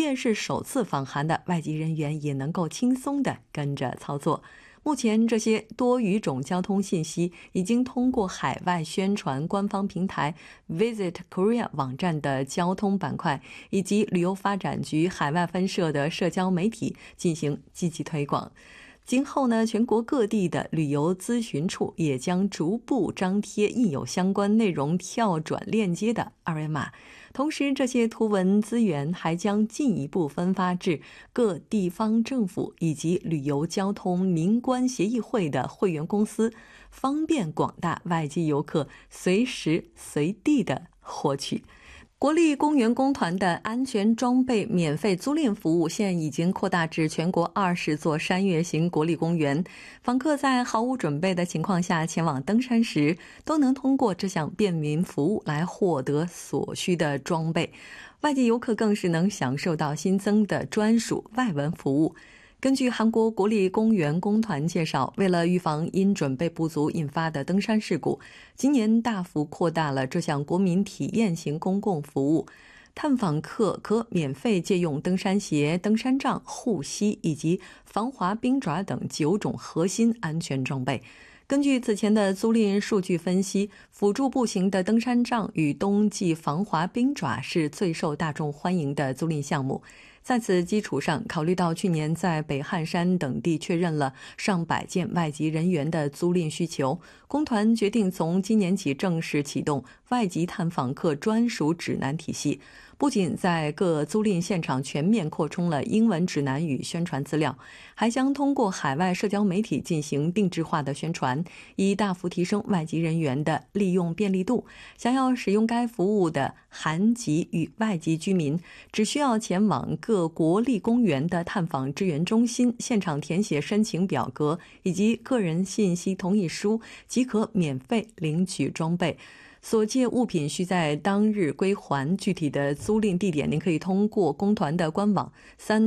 便是首次访韩的外籍人员也能够轻松地跟着操作。目前这些多语种交通信息已经通过海外宣传官方平台 Visit Korea 网站的交通板块以及旅游发展局海外分社的社交媒体进行积极推广。今后呢，全国各地的旅游咨询处也将逐步张贴印有相关内容跳转链接的二维码，同时这些图文资源还将进一步分发至各地方政府以及旅游交通民关协议会的会员公司，方便广大外籍游客随时随地的获取。国立公园工团的安全装备免费租赁服务现已经扩大至全国20座山岳型国立公园，访客在毫无准备的情况下前往登山时，都能通过这项便民服务来获得所需的装备。外籍游客更是能享受到新增的专属外文服务。根据韩国国立公园工团介绍，为了预防因准备不足引发的登山事故，今年大幅扩大了这项国民体验型公共服务。探访客可免费借用登山鞋、登山杖、护膝以及防滑冰爪等9种核心安全装备。根据此前的租赁数据分析，辅助步行的登山杖与冬季防滑冰爪是最受大众欢迎的租赁项目。在此基础上，考虑到去年在北汉山等地确认了上百件外籍人员的租赁需求，工团决定从今年起正式启动外籍探访客专属指南体系。不仅在各租赁现场全面扩充了英文指南与宣传资料，还将通过海外社交媒体进行定制化的宣传，以大幅提升外籍人员的利用便利度。想要使用该服务的韩籍与外籍居民，只需要前往各国立公园的探访支援中心，现场填写申请表格以及个人信息同意书，即可免费领取装备。所借物品需在当日归还，具体的租赁地点您可以通过工团的官网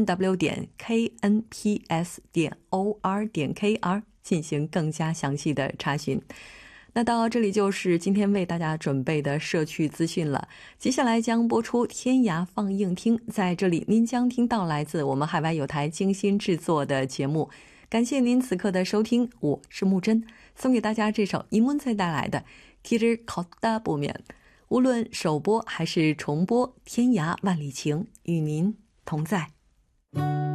3w.knps.or.kr 进行更加详细的查询。那到这里就是今天为大家准备的社区资讯了，接下来将播出天涯放映厅，在这里您将听到来自我们海外有台精心制作的节目。感谢您此刻的收听，我是木真，送给大家这首이문세带来的길을 걷다 보면，无论首播还是重播，天涯万里情与您同在。